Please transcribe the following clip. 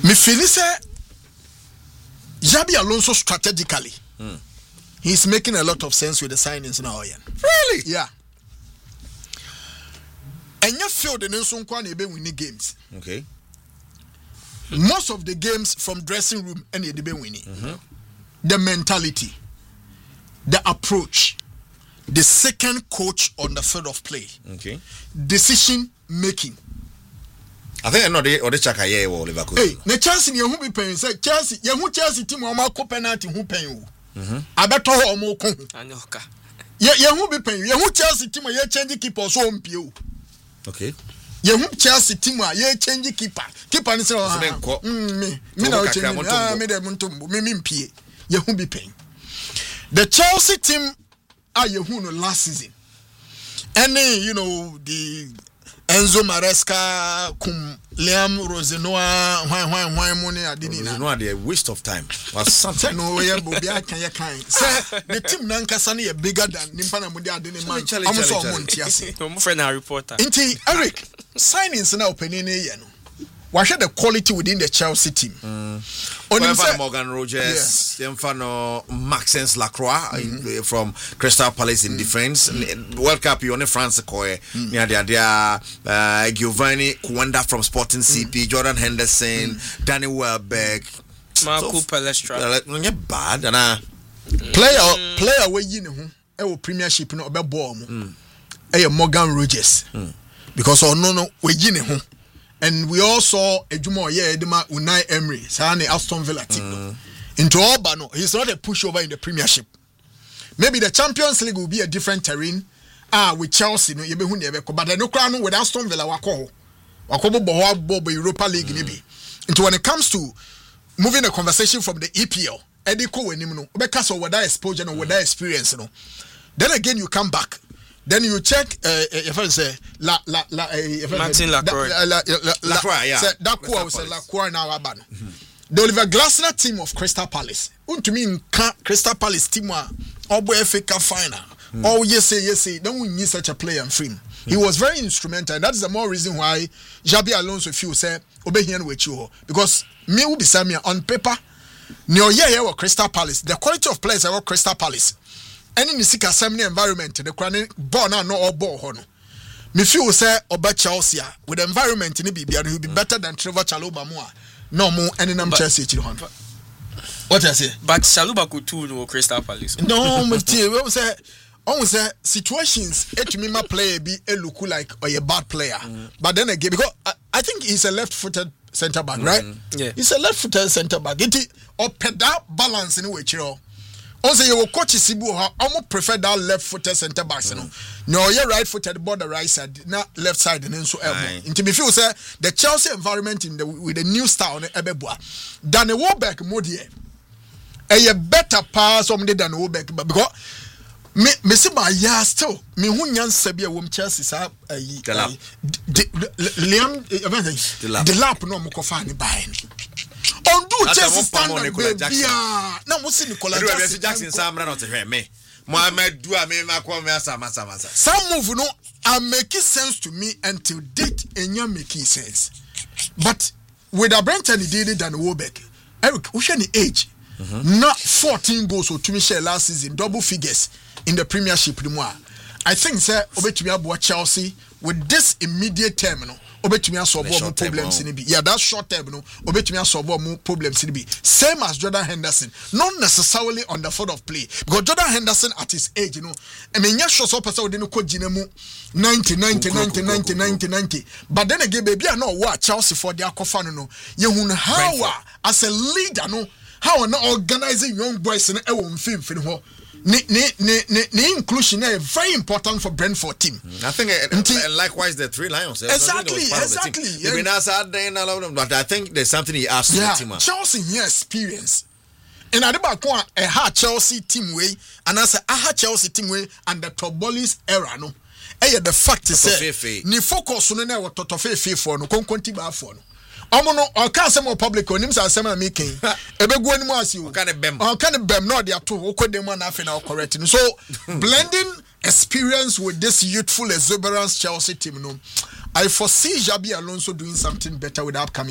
Me feel say Xabi Alonso strategically. He's making a lot of sense with the signings now. Really? Yeah. And you feel the Nelson Kwan ebe winning games. Okay. Most of the games from dressing room and the be winning. The mentality, the approach, the second coach on the field of play. Okay. Decision making. I think I know the chaka here or Liverpool. Hey, the Chelsea you who be paying say Chelsea, you who Chelsea team o ma ko penalty who pay you. Abeto ho mo ko. Anyoka. You who be paying, you who Chelsea team you change keeper so mpie. Okay. You who Chelsea team you change keeper. Keeper ni say me na change me dem ntombo me mpie. You who be paying. The Chelsea team are you who no last season. Any, you know, the Enzo Maresca, Liam Rosenoa, why money I didn't know. No, the waste of time. Was something. No way, Bobia can you kind. Sir, the team Nankasani are bigger than Nimpana Mudia didn't man. Almost all Montiasi. No friend a reporter. Inti Eric, signings now opening a what should the quality within the Chelsea team? Morgan Rogers, Maxence Lacroix from Crystal Palace in defense. World Cup, you only France Koye. Giovanni Kwanda from Sporting CP, Jordan Henderson, Danny Welbeck, Marco Palestra. Bad, player where you know, Premiership no be ball. Morgan Rogers, because no we you know. And we all saw Ejumo Edema Unai Emery, Sane Aston Villa team. Into Albano, he's not a pushover in the Premiership. Maybe the Champions League will be a different terrain. With Chelsea, no, but the no crown with Aston Villa Wakobo Europa League maybe. Into when it comes to moving the conversation from the EPL, Eddie Cohen, because of what that exposure or what that experience, then again you come back. Then you check if I say Martin Lacroix. Lacroix, yeah. Lacroix was Lacroix now aban. The Oliver Glasner team of Crystal Palace. To me, Crystal Palace team wa Obo FA Cup final. Oh yes. Don't we need such a player and film. He was very instrumental, and that's the more reason why Xabi Alonso feel say obey here with you because me will be saying on paper. New year with Crystal Palace. The quality of players at Crystal Palace. Any nisika assembly environment the crane ball now no or ball hono. Me feel say oba Chelsea with the environment in Bibia will be better than Trevor Chalobah more. No more any name Chelsea children. What I say? But Chalobah could too no Crystal Palace. No, we say almost situations it me my player be a look like or a bad player. But then again because I think he's a left-footed centre back, right? Yeah. He's a left-footed centre back. It or pedal balance in which also, your coach is Sibu. I prefer that left-footed centre back. No, you're right-footed, but the right side, not left side, and then so elbow. Into me feel say the Chelsea environment in the with the new style on Ebeboa than a Welbeck Modier. A better pass on the than Welbeck, because me see my yeah still me who nyan Sebia wom Chelsea sa Liam the lap no mo kofa ni buy. On do Chelsea standard baby. Na mo see Nicola Jackson Samra not to me. Mohamed Dua me makwa me asama. Some move no are making sense to me until date enya making sense. But with a Brenton did it than Welbeck. Eric, who share the age? Not 14 goals or to me share last season, double figures in the Premiership. I think sir obetumi abo Chelsea with this immediate term obetumi solve more problems in the that short term obetumi solve more problems in the same as Jordan Henderson, not necessarily on the field of play because Jordan Henderson at his age I mean yes shots up person no ko ginemu 90 but then again baby I know what Chelsea for their cofa no you how as a leader how not organizing young boys in a film ho the inclusion is very important for Brentford team. I think and likewise the Three Lions. Exactly. But I think there's something he asked the team. Chelsea experience. And I about a hard Chelsea team way, and I say a hard Chelsea team way, and the Tobolis era no. The fact is that ni focus on what Totofe for no conquanti bar for no. Omono o ka say more public onim say asem making ebegu anim asiu o kan bem no dey ato okodem na afi na correct so blending experience with this youthful exuberance Chelsea team no I foresee Xabi Alonso doing something better with the upcoming